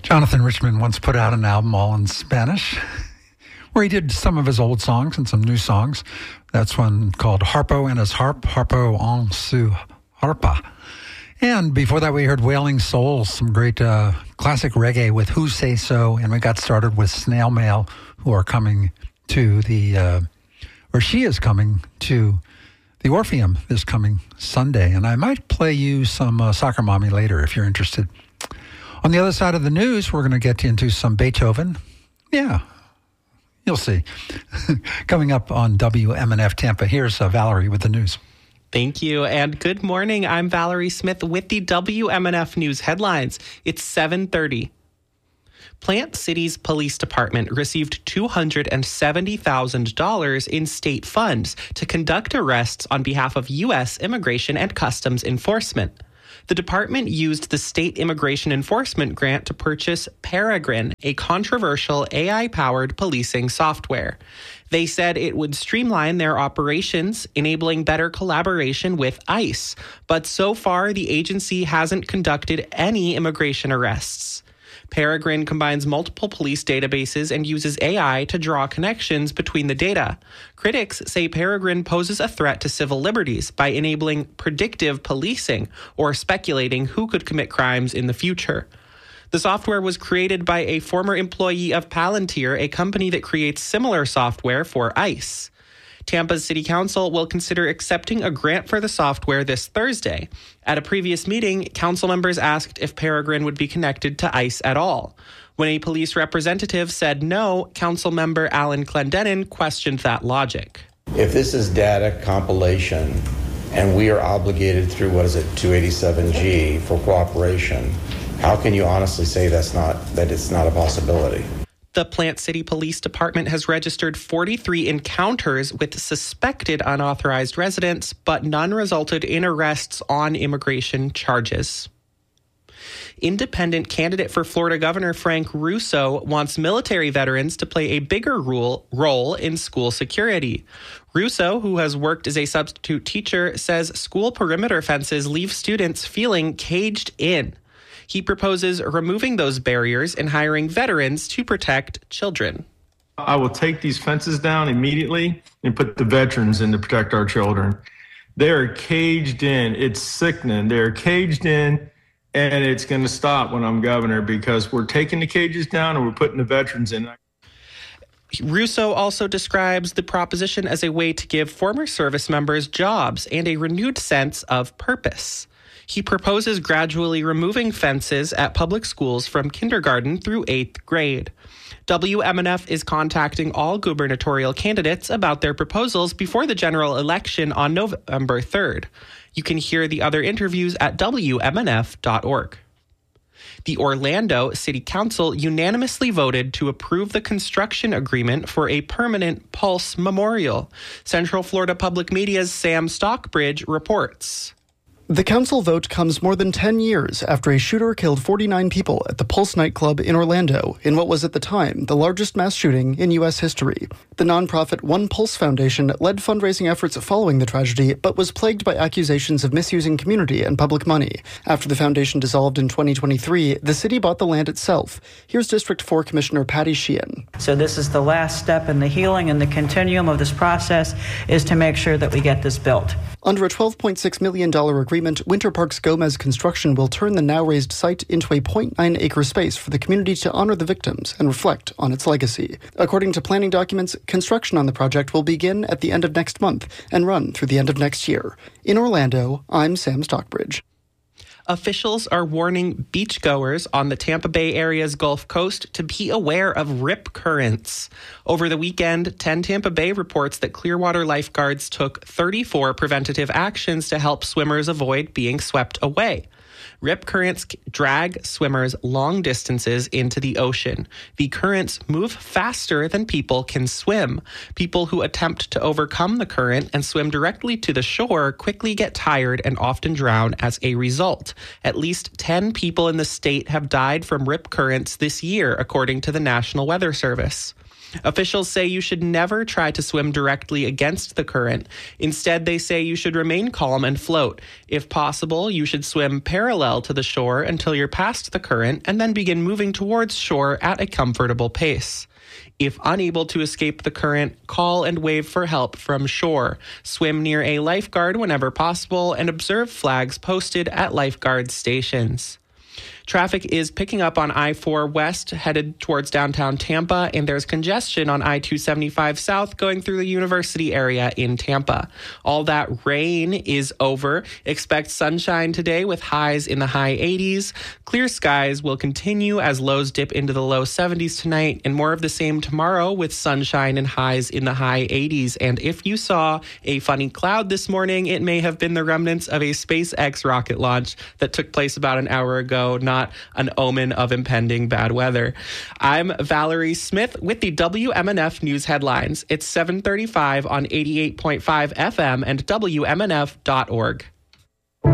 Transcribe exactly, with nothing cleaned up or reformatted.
Jonathan Richman once put out an album all in Spanish where he did some of his old songs and some new songs. That's one called Harpo and his Harp, Harpo en su Harpa. And before that, we heard Wailing Souls, some great uh, classic reggae with Who Say So. And we got started with Snail Mail, who are coming to the, uh, or she is coming to the Orpheum this coming Sunday. And I might play you some uh, Soccer Mommy later if you're interested. On the other side of the news, we're going to get into some Beethoven. Yeah, you'll see. Coming up on W M N F Tampa, here's uh, Valerie with the news. Thank you, and good morning. I'm Valerie Smith with the W M N F News headlines. It's seven thirty. Plant City's police department received two hundred seventy thousand dollars in state funds to conduct arrests on behalf of U S Immigration and Customs Enforcement. The department used the state immigration enforcement grant to purchase Peregrine, a controversial A I-powered policing software. They said it would streamline their operations, enabling better collaboration with ICE. But so far, the agency hasn't conducted any immigration arrests. Peregrine combines multiple police databases and uses A I to draw connections between the data. Critics say Peregrine poses a threat to civil liberties by enabling predictive policing or speculating who could commit crimes in the future. The software was created by a former employee of Palantir, a company that creates similar software for ICE. Tampa's City Council will consider accepting a grant for the software this Thursday. At a previous meeting, council members asked if Peregrine would be connected to ICE at all. When a police representative said no, council member Alan Clendenin questioned that logic. If this is data compilation and we are obligated through, what is it, two eighty-seven G for cooperation, how can you honestly say that's not that it's not a possibility? The Plant City Police Department has registered forty-three encounters with suspected unauthorized residents, but none resulted in arrests on immigration charges. Independent candidate for Florida Governor Frank Russo wants military veterans to play a bigger role, role in school security. Russo, who has worked as a substitute teacher, says school perimeter fences leave students feeling caged in. He proposes removing those barriers and hiring veterans to protect children. I will take these fences down immediately and put the veterans in to protect our children. They're caged in. It's sickening. They're caged in, and it's going to stop when I'm governor because we're taking the cages down and we're putting the veterans in. Russo also describes the proposition as a way to give former service members jobs and a renewed sense of purpose. He proposes gradually removing fences at public schools from kindergarten through eighth grade. W M N F is contacting all gubernatorial candidates about their proposals before the general election on November third. You can hear the other interviews at W M N F dot org. The Orlando City Council unanimously voted to approve the construction agreement for a permanent Pulse Memorial. Central Florida Public Media's Sam Stockbridge reports. The council vote comes more than ten years after a shooter killed forty-nine people at the Pulse nightclub in Orlando in what was at the time the largest mass shooting in U S history. The nonprofit One Pulse Foundation led fundraising efforts following the tragedy, but was plagued by accusations of misusing community and public money. After the foundation dissolved in twenty twenty-three, the city bought the land itself. Here's District four Commissioner Patty Sheehan. So this is the last step in the healing and the continuum of this process is to make sure that we get this built. Under a twelve point six million dollars agreement, Winter Park's Gomez Construction will turn the now-razed site into a zero point nine acre space for the community to honor the victims and reflect on its legacy. According to planning documents, construction on the project will begin at the end of next month and run through the end of next year. In Orlando, I'm Sam Stockbridge. Officials are warning beachgoers on the Tampa Bay area's Gulf Coast to be aware of rip currents. Over the weekend, ten Tampa Bay reports that Clearwater lifeguards took thirty-four preventative actions to help swimmers avoid being swept away. Rip currents drag swimmers long distances into the ocean. The currents move faster than people can swim. People who attempt to overcome the current and swim directly to the shore quickly get tired and often drown as a result. At least ten people in the state have died from rip currents this year, according to the National Weather Service. Officials say you should never try to swim directly against the current. Instead, they say you should remain calm and float. If possible, you should swim parallel to the shore until you're past the current and then begin moving towards shore at a comfortable pace. If unable to escape the current, call and wave for help from shore. Swim near a lifeguard whenever possible and observe flags posted at lifeguard stations. Traffic is picking up on I four West headed towards downtown Tampa, and there's congestion on I two seventy-five South going through the university area in Tampa. All that rain is over. Expect sunshine today with highs in the high eighties. Clear skies will continue as lows dip into the low seventies tonight, and more of the same tomorrow with sunshine and highs in the high eighties. And if you saw a funny cloud this morning, it may have been the remnants of a SpaceX rocket launch that took place about an hour ago, not an omen of impending bad weather. I'm Valerie Smith with the W M N F News Headlines. It's seven thirty-five on eighty-eight point five F M and W M N F dot org.